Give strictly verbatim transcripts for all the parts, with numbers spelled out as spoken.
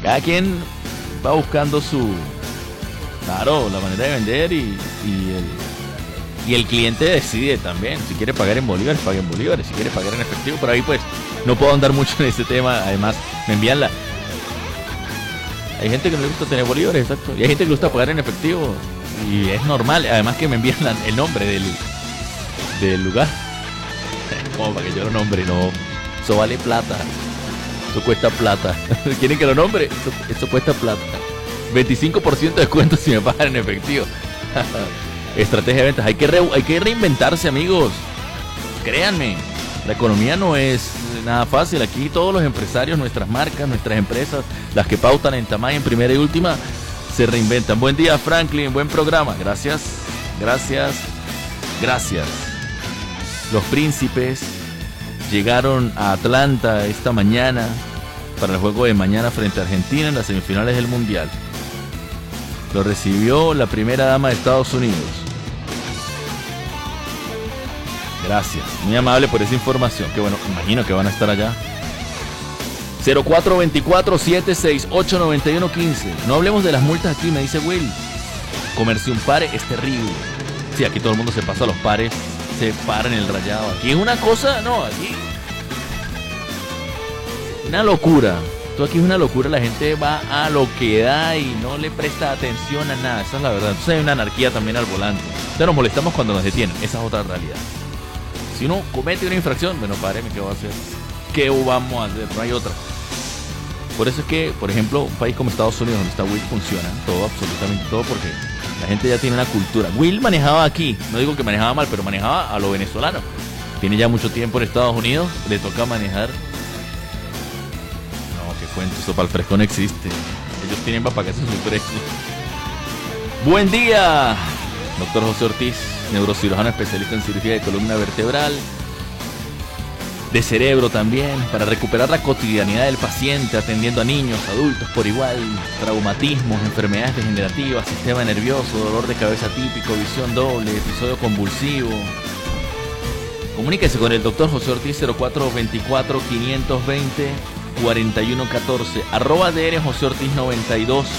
Cada quien va buscando su, claro, la manera de vender y, y el y el cliente decide también. Si quiere pagar en bolívares, paga en bolívares. Si quiere pagar en efectivo, por ahí pues no puedo andar mucho en este tema. Además, me envían la... Hay gente que no le gusta tener bolívares, exacto. Y hay gente que le gusta pagar en efectivo. Y es normal. Además que me envían la, el nombre del, del lugar. Como para que yo lo nombre, no. Eso vale plata. Eso cuesta plata. ¿Quieren que lo nombre? Eso, eso cuesta plata. veinticinco por ciento de descuento si me pagan en efectivo. Estrategia de ventas. Hay que, re, hay que reinventarse, amigos. Créanme. La economía no es nada fácil. Aquí todos los empresarios, nuestras marcas, nuestras empresas, las que pautan en Tamay, en primera y última, se reinventan. Buen día, Franklin. Buen programa. Gracias. Gracias. Gracias. Los príncipes llegaron a Atlanta esta mañana para el juego de mañana frente a Argentina en las semifinales del Mundial. Lo recibió la primera dama de Estados Unidos. Gracias, muy amable por esa información. Que bueno, imagino que van a estar allá. cero cuatro dos cuatro, siete seis ocho, nueve uno uno cinco. No hablemos de las multas aquí, me dice Will. Comercio un pare es terrible. Sí, aquí todo el mundo se pasa a los pares, se para en el rayado. Aquí es una cosa, no, aquí una locura. Todo aquí es una locura, la gente va a lo que da y no le presta atención a nada. Esa es la verdad. Entonces hay una anarquía también al volante. Entonces nos molestamos cuando nos detienen. Esa es otra realidad. Si uno comete una infracción, bueno, páreme, ¿qué va a hacer? ¿Qué vamos a hacer? No hay otra. Por eso es que, por ejemplo, un país como Estados Unidos, donde está Will, funciona todo, absolutamente todo, porque la gente ya tiene una cultura. Will manejaba aquí, no digo que manejaba mal, pero manejaba a lo venezolano. Tiene ya mucho tiempo en Estados Unidos, le toca manejar. No, qué cuento, eso para el fresco no existe. Ellos tienen para pagarse su fresco. Buen día, doctor José Ortiz, neurocirujano especialista en cirugía de columna vertebral, de cerebro también, para recuperar la cotidianidad del paciente, atendiendo a niños, adultos por igual, traumatismos, enfermedades degenerativas, sistema nervioso, dolor de cabeza típico, visión doble, episodio convulsivo. Comuníquese con el doctor José Ortiz, cero cuatro dos cuatro, cinco dos cero, cuatro uno uno cuatro, arroba D R José Ortiz noventa y dos.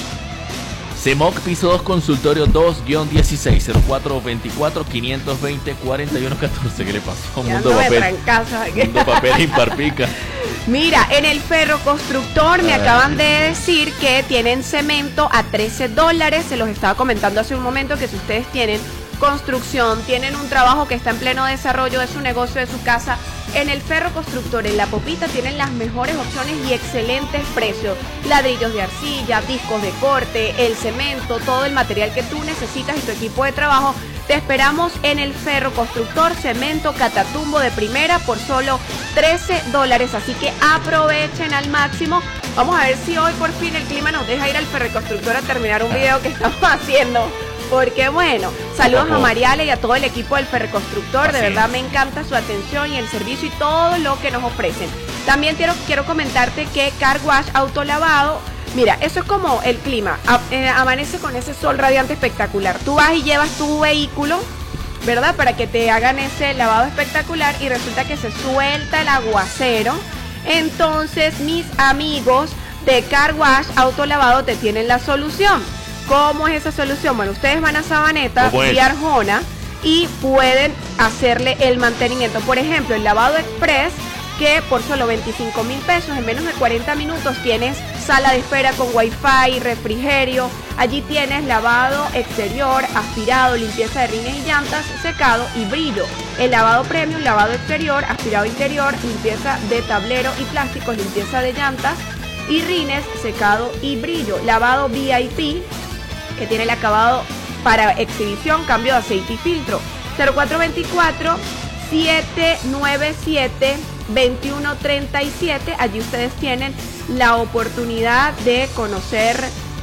C E M O C Piso dos Consultorio dos guión dieciséis, cero cuatro dos cuatro, cinco dos cero, cuatro uno uno cuatro. ¿Qué le pasó? Ya Mundo no papel. Mundo papel imparpica. Mira, en el Ferro Constructor me Ay. acaban de decir que tienen cemento a trece dólares. Se los estaba comentando hace un momento que si ustedes tienen construcción, tienen un trabajo que está en pleno desarrollo de su negocio, de su casa, en el Ferro Constructor, en La Popita, tienen las mejores opciones y excelentes precios. Ladrillos de arcilla, discos de corte, el cemento, todo el material que tú necesitas y tu equipo de trabajo. Te esperamos en el Ferro Constructor, cemento Catatumbo de primera por solo trece dólares. Así que aprovechen al máximo. Vamos a ver si hoy por fin el clima nos deja ir al Ferro Constructor a terminar un video que estamos haciendo. Porque bueno, saludos a Mariale y a todo el equipo del Ferroconstructor. De verdad me encanta su atención y el servicio y todo lo que nos ofrecen. También quiero, quiero comentarte que Car Wash Autolavado, mira, eso es como el clima. A, eh, amanece con ese sol radiante espectacular. Tú vas y llevas tu vehículo, ¿verdad? Para que te hagan ese lavado espectacular y resulta que se suelta el aguacero. Entonces mis amigos de Car Wash Autolavado te tienen la solución. ¿Cómo es esa solución? Bueno, ustedes van a Sabaneta y Arjona y pueden hacerle el mantenimiento. Por ejemplo, el lavado express, que por solo veinticinco mil pesos, en menos de cuarenta minutos tienes sala de espera con wifi, refrigerio. Allí tienes lavado exterior, aspirado, limpieza de rines y llantas, secado y brillo. El lavado premium, lavado exterior, aspirado interior, limpieza de tablero y plásticos, limpieza de llantas y rines, secado y brillo. Lavado V I P, que tiene el acabado para exhibición, cambio de aceite y filtro. Cero cuatro dos cuatro, siete nueve siete, dos uno tres siete. Allí ustedes tienen la oportunidad de conocer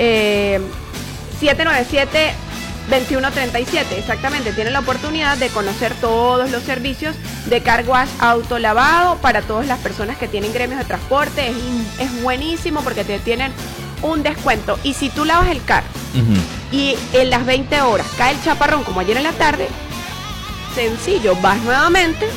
eh, siete nueve siete, dos uno tres siete, exactamente. Tienen la oportunidad de conocer todos los servicios de Car Wash Autolavado para todas las personas que tienen gremios de transporte. Es, es buenísimo porque te tienen un descuento. Y si tú lavas el carro uh-huh. y en las veinte horas cae el chaparrón como ayer en la tarde, sencillo, vas nuevamente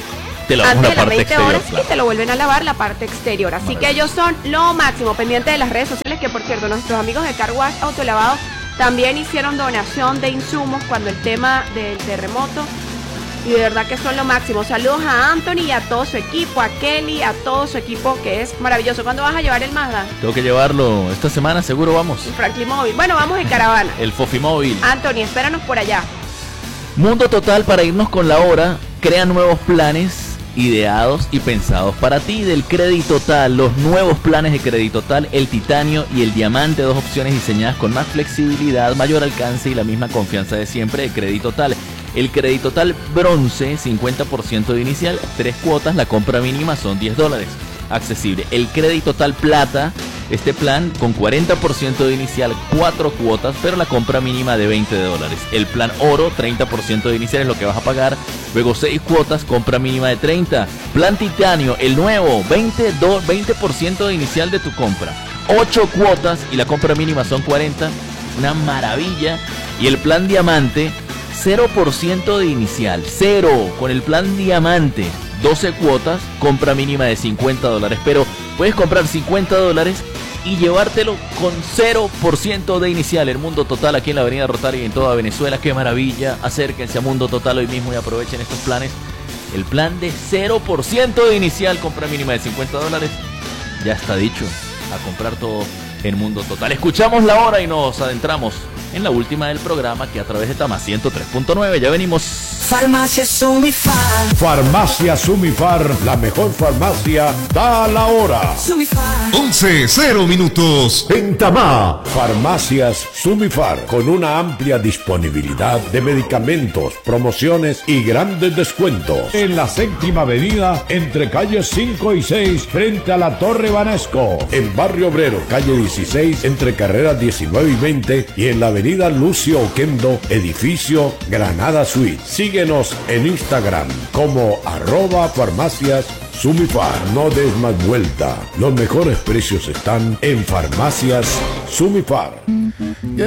te lavamos antes la de las parte veinte exterior, horas claro. y te lo vuelven a lavar la parte exterior. Así que ellos son lo máximo, pendiente de las redes sociales, que por cierto, nuestros amigos de Car Wash Autolavado también hicieron donación de insumos cuando el tema del terremoto. Y de verdad que son lo máximo. Saludos a Anthony y a todo su equipo, a Kelly, a todo su equipo, que es maravilloso. ¿Cuándo vas a llevar el Mazda? Tengo que llevarlo esta semana, seguro vamos. El Franklin Móvil. Bueno, vamos en caravana. El Fofi Móvil. Anthony, espéranos por allá. Mundo Total, para irnos con la hora, crea nuevos planes ideados y pensados para ti. Del Creditotal, los nuevos planes de Creditotal, el titanio y el diamante, dos opciones diseñadas con más flexibilidad, mayor alcance y la misma confianza de siempre de Creditotal. El Creditotal bronce, cincuenta por ciento de inicial, tres cuotas, la compra mínima son diez dólares. Accesible. El Creditotal plata, este plan con cuarenta por ciento de inicial, cuatro cuotas, pero la compra mínima de veinte dólares. El plan oro, treinta por ciento de inicial es lo que vas a pagar, luego seis cuotas, compra mínima de treinta. Plan titanio, el nuevo, veinte por ciento de inicial de tu compra, ocho cuotas y la compra mínima son cuarenta. Una maravilla. Y el plan diamante, cero por ciento de inicial, cero, con el plan diamante, doce cuotas, compra mínima de cincuenta dólares, pero puedes comprar cincuenta dólares y llevártelo con cero por ciento de inicial. El Mundo Total aquí en la avenida Rotaria y en toda Venezuela, qué maravilla. Acérquense a Mundo Total hoy mismo y aprovechen estos planes. El plan de cero por ciento de inicial, compra mínima de cincuenta dólares, ya está dicho, a comprar todo en Mundo Total. Escuchamos la hora y nos adentramos en la última del programa, que a través de Tama ciento tres punto nueve. Ya venimos. Farmacia Sumifar. Farmacia Sumifar, la mejor farmacia, da la hora. Sumifar. once cero minutos. En Tamá, Farmacias Sumifar, con una amplia disponibilidad de medicamentos, promociones y grandes descuentos. En la séptima avenida, entre calles cinco y seis, frente a la Torre Banesco. En Barrio Obrero, calle dieciséis, entre carreras diecinueve y veinte. Y en la avenida Lucio Oquendo, edificio Granada Suite. Síguenos en Instagram como arroba farmacias Sumifar. No des más vuelta. Los mejores precios están en Farmacias Sumifar.